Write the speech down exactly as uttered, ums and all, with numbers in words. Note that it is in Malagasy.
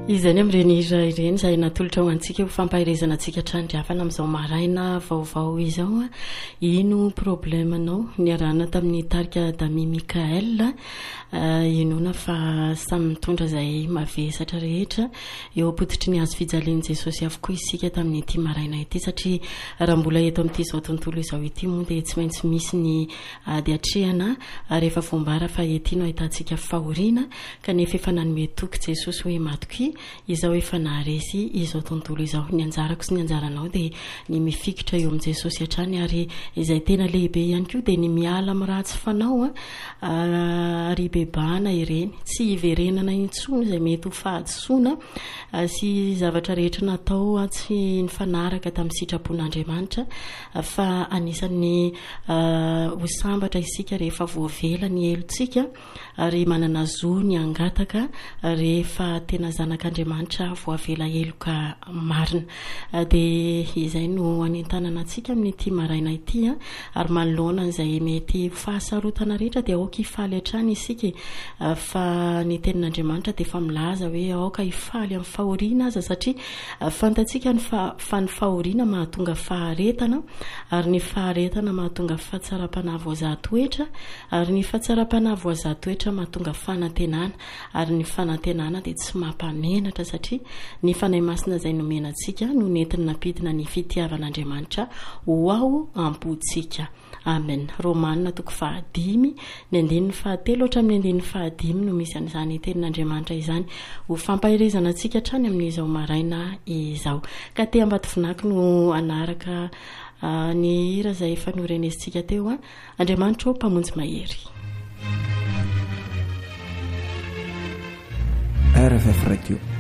izany amin'ireny hira ireny izay natolotra ho antsika ho fampahirezana antsika trandriafana amin'izao maraina vaovao izao. Ino problemanao niarahana tamin'ny tarika dami Mikael inona fa samy mitondra izay mavesatra rehetra eo ampototry ny azo fijalian'i Jesosy avokoa isika tamin'ny ity maraina ity, satria raha mbola eto amin'ity izao tontolo izao ity moa dia tsy maintsy misy ny ady atrehana rehefa voambara fa ety no ahitantsika fahoriana kanefa efa nanome toky Jesosy hoe matoky izao efa naharesy izao tontolo izao. Ny anjarako sy ny anjaranao dia ny mifikitra eo amin'i Jesosy hatrany, ary izay tena lehibe ihany koa dia ny miala amin'ny ratsy fanao ary bebana ireny, tsy hiverenana intsony izay mety ho fahadisoana sy zavatra rehetra natao tsy nifanaraka tamin'ny sitrapon'Andriamanitra, fa anisan'ny ho sambatra isika rehefa voavela ny elontsika ary manana zo ny angataka rehefa tena zanak'Andriamanitra voavela eloka marina. Dia izay no anentanana antsika amin'ity maraina ity, ary manoloana izay mety fahasarotana rehetra dia aoka hifaly hatrany isika, fa ny tenin'Andriamanitra dia efa milaza hoe aoka hifaly amin'ny fahoriana aza, satria fantatsika ny fa ny fahoriana mahatonga faharetana, ary ny faharetana mahatonga fahatsara-panavo aza-toetra, ary ny fahatsara-panavo aza-toetra mahatonga fanantenana, ary ny fanantenana dia tsy mampamenatra satria ny fanahy masina izay nomena antsika no nentina nampidina ny fitiavan'Andriamanitra ho ao ampontsika. Amen. Romanina toko fahadimy ny andininy fahatelo hatramin'ny andininy fahadimy no misy an'izany tenin'Andriamanitra izany ho fampahirezana antsika hatrany amin'izao maraina izao. Ka te Ambatofinaky no anaraka ny hira izay efa norenesintsika teo. Andriamanitra ô mpamonjy mahery. R F F Radio